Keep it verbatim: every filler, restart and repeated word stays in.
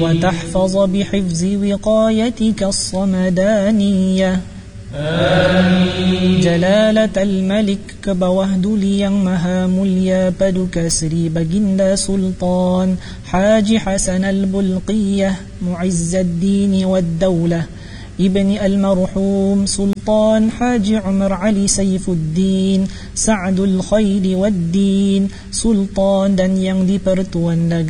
وتحفظ بحفظ وقايتك الصمدانية. آمين. جلالة الملك كبوهدلي مهامليا بدك سري بجند سلطان حاج حسن البلقية معز الدين والدولة ابن المرحوم سلطان حاج عمر علي سيف الدين سعد الخير والدين سلطان dan yang dipertuan